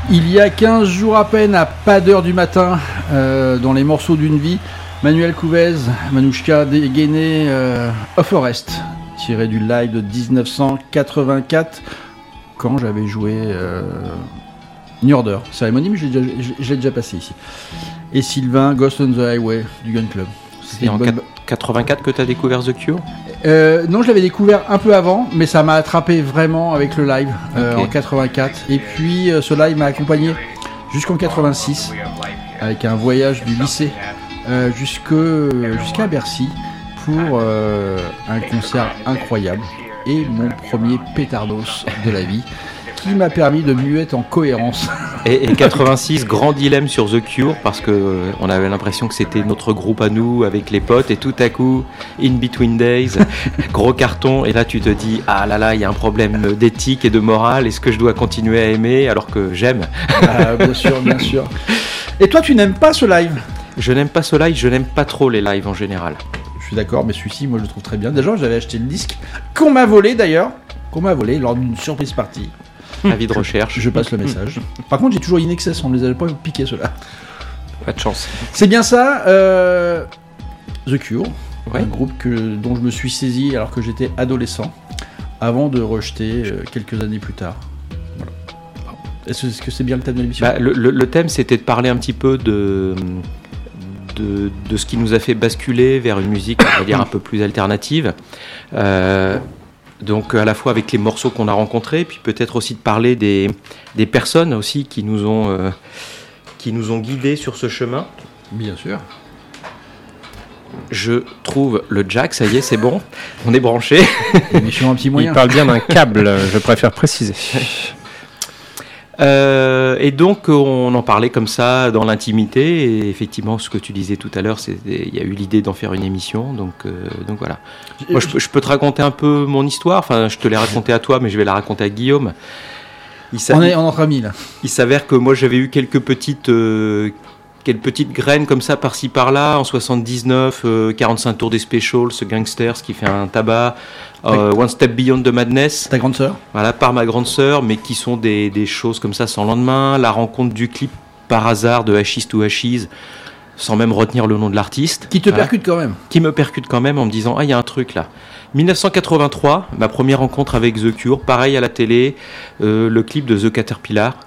Il y a 15 jours à peine, à pas d'heure du matin, dans les morceaux d'une vie, Manuel Couvez, Manouchka dégainé Of Forest, tiré du live de 1984, quand j'avais joué New Order. Cérémonie, mais je l'ai déjà passé ici. Et Sylvain, Ghost on the Highway, du Gun Club. C'est en 84 que tu as découvert The Cure ? Non, je l'avais découvert un peu avant, mais ça m'a attrapé vraiment avec le live en 84. Et puis ce live m'a accompagné jusqu'en 86 avec un voyage du lycée jusqu'à Bercy pour un concert incroyable et mon premier pétardos de la vie qui m'a permis de mieux être en cohérence. Et 86, grand dilemme sur The Cure parce que on avait l'impression que c'était notre groupe à nous avec les potes et tout à coup In Between Days, gros carton et là tu te dis ah là là il y a un problème d'éthique et de morale, est-ce que je dois continuer à aimer alors que j'aime ? Bien sûr, bien sûr. Et toi tu n'aimes pas ce live ? Je n'aime pas ce live, je n'aime pas trop les lives en général. Je suis d'accord, mais celui-ci moi je le trouve très bien. Déjà j'avais acheté le disque qu'on m'a volé d'ailleurs, lors d'une surprise partie. Avis de recherche. Je passe le message. Par contre, j'ai toujours In Excess, on ne les avait pas piqués ceux-là. Pas de chance. C'est bien ça. The Cure, ouais. Un groupe dont je me suis saisi alors que j'étais adolescent, avant de rejeter quelques années plus tard. Voilà. Est-ce que c'est bien le thème de l'émission ? Le thème, c'était de parler un petit peu de ce qui nous a fait basculer vers une musique, on va dire, un peu plus alternative. Donc à la fois avec les morceaux qu'on a rencontrés, puis peut-être aussi de parler des personnes aussi qui nous ont guidés sur ce chemin. Bien sûr. Je trouve le jack, ça y est, c'est bon, on est branché. Émission un petit moyen. Il parle bien d'un câble, je préfère préciser. Et donc on en parlait comme ça dans l'intimité et effectivement ce que tu disais tout à l'heure, il y a eu l'idée d'en faire une émission donc voilà. Moi je peux te raconter un peu mon histoire, enfin je te l'ai raconté à toi mais je vais la raconter à Guillaume. On est entre amis là. Il s'avère que moi j'avais eu quelques petites graines comme ça par-ci par-là en 79, 45 tours des Specials, ce Gangsters qui fait un tabac, One Step Beyond the Madness. Ta grande sœur ? Voilà, par ma grande sœur, mais qui sont des choses comme ça sans lendemain. La rencontre du clip par hasard de Ashes to Ashes, sans même retenir le nom de l'artiste. Qui te percute quand même ? Qui me percute quand même en me disant « Ah, il y a un truc là ». 1983, ma première rencontre avec The Cure, pareil à la télé, le clip de The Caterpillar.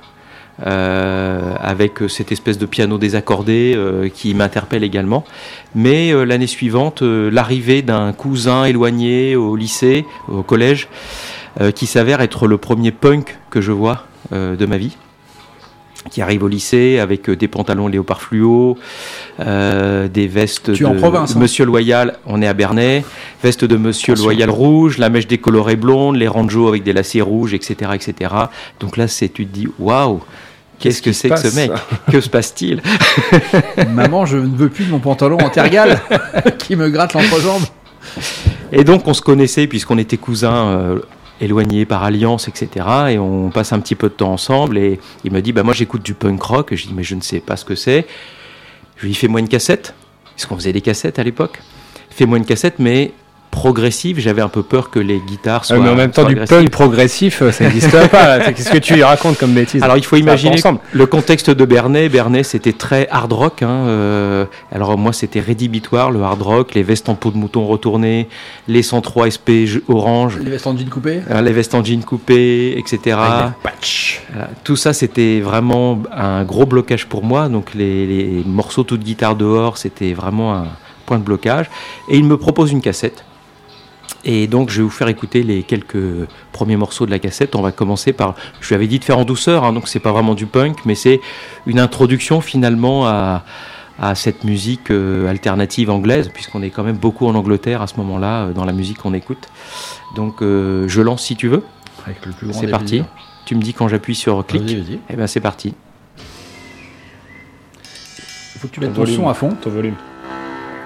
Avec cette espèce de piano désaccordé qui m'interpelle également. Mais l'année suivante, l'arrivée d'un cousin éloigné au lycée, au collège, qui s'avère être le premier punk que je vois de ma vie, qui arrive au lycée avec des pantalons léopard fluo, des vestes de province, hein. Monsieur Loyal, on est à Bernay, veste de Monsieur Loyal rouge, la mèche décolorée blonde, les ranjos avec des lacets rouges, etc., etc. Donc là, tu te dis, waouh, qu'est-ce que c'est que ce mec ? Que se passe-t-il ? Maman, je ne veux plus de mon pantalon en tergale qui me gratte l'entrejambe. Et donc, on se connaissait puisqu'on était cousins éloignés par alliance, etc. Et on passe un petit peu de temps ensemble. Et il me dit, moi, j'écoute du punk rock. Je dis, mais je ne sais pas ce que c'est. Je lui dis, fais-moi une cassette. Parce qu'on faisait des cassettes à l'époque. Fais-moi une cassette, mais progressif, j'avais un peu peur que les guitares soient mais en même temps du punk progressif ça n'existe pas. Qu'est-ce que tu lui racontes comme bêtise? Alors il faut imaginer le contexte de Bernay. Bernay c'était très hard rock alors moi c'était rédhibitoire le hard rock, les vestes en peau de mouton retournées, les 103 SP orange, les vestes en jean coupé, etc. Tout ça c'était vraiment un gros blocage pour moi, donc les morceaux toutes guitares dehors c'était vraiment un point de blocage, et il me propose une cassette. Et donc je vais vous faire écouter les quelques premiers morceaux de la cassette. On va commencer par, je lui avais dit de faire en douceur, donc c'est pas vraiment du punk, mais c'est une introduction finalement à cette musique alternative anglaise, puisqu'on est quand même beaucoup en Angleterre à ce moment-là, dans la musique qu'on écoute. Donc je lance si tu veux. Avec le plus grand c'est parti. plaisir. Tu me dis quand j'appuie sur clic. Vas-y. Et ben c'est parti. Il faut que tu mettes ton son à fond. Ton volume.